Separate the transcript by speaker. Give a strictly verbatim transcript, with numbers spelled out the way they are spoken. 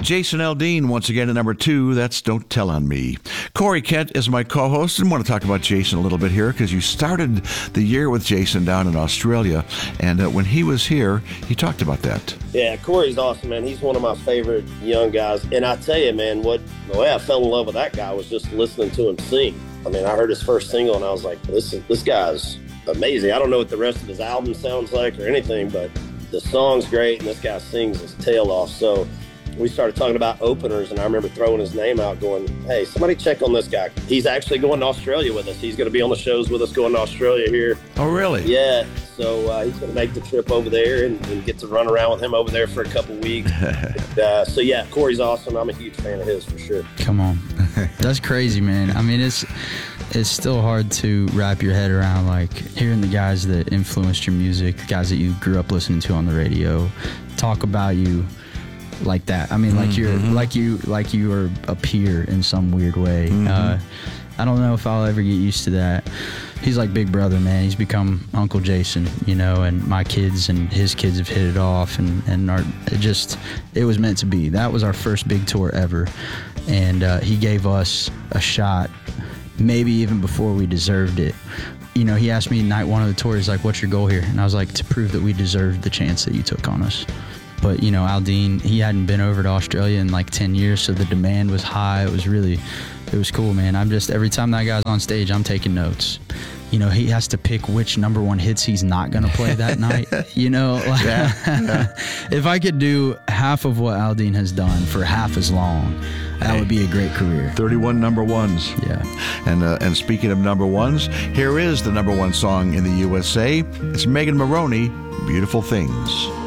Speaker 1: Jason Aldean once again at number two. That's Don't Tell on Me. Corey Kent is my co-host, and I want to talk about Jason a little bit here because you started the year with Jason down in Australia, and uh, when he was here, he talked about that.
Speaker 2: Yeah, Corey's awesome, man. He's one of my favorite young guys, and I tell you, man, what the way I fell in love with that guy was just listening to him sing. I mean, I heard his first single, and I was like, this this guy's amazing. I don't know what the rest of his album sounds like or anything, but the song's great, and this guy sings his tail off. So we started talking about openers, and I remember throwing his name out going, hey, somebody check on this guy. He's actually going to Australia with us. He's going to be on the shows with us going to Australia here.
Speaker 1: Oh, really?
Speaker 2: Yeah. So uh, he's going to make the trip over there and, and get to run around with him over there for a couple weeks. and, uh, so, yeah, Corey's awesome. I'm a huge fan of his for sure.
Speaker 3: Come on. That's crazy, man. I mean, it's it's still hard to wrap your head around, like, hearing the guys that influenced your music, the guys that you grew up listening to on the radio, talk about you like that. I mean, like mm-hmm. you're like you like you are a peer in some weird way. Mm-hmm. Uh, I don't know if I'll ever get used to that. He's like big brother, man. He's become Uncle Jason, you know, and my kids and his kids have hit it off, and and our it just it was meant to be. That was our first big tour ever, and uh, he gave us a shot, maybe even before we deserved it. You know, he asked me night one of the tour, he's like, "What's your goal here?" And I was like, "To prove that we deserved the chance that you took on us." But, you know, Aldean, he hadn't been over to Australia in like ten years, so the demand was high. It was really, it was cool, man. I'm just, every time that guy's on stage, I'm taking notes. You know, he has to pick which number one hits he's not going to play that night. You know, like,
Speaker 1: yeah, yeah.
Speaker 3: If I could do half of what Aldean has done for half as long, that hey, would be a great career.
Speaker 1: thirty-one number ones.
Speaker 3: Yeah.
Speaker 1: And uh, and speaking of number ones, here is the number one song in the U S A. It's Megan Moroney, Beautiful Things.